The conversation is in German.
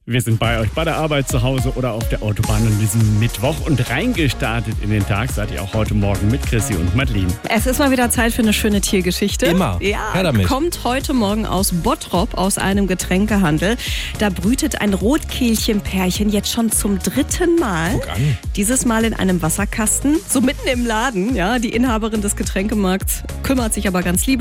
Wir sind bei euch bei der Arbeit, zu Hause oder auf der Autobahn an diesem Mittwoch und reingestartet in den Tag seid ihr auch heute Morgen mit Chrissy und Madeline. Es ist mal wieder Zeit für eine schöne Tiergeschichte. Immer. Ja, Her damit. kommt heute Morgen aus Bottrop, aus einem Getränkehandel. Da brütet ein Rotkehlchenpärchen jetzt schon zum 3. Mal. Guck an. Dieses Mal in einem Wasserkasten, so mitten im Laden. Ja, die Inhaberin des Getränkemarkts kümmert sich aber ganz lieb